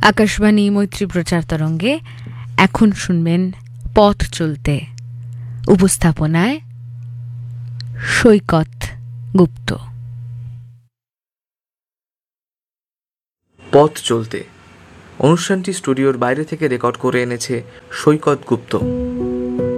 আকাশবাণী মৈত্রী প্রচার তরঙ্গে এখন শুনবেন পথ চলতে, উপস্থাপনায় সৈকত গুপ্ত। পথ চলতে অনুষ্ঠানটি স্টুডিওর বাইরে থেকে রেকর্ড করে এনেছে সৈকত গুপ্ত।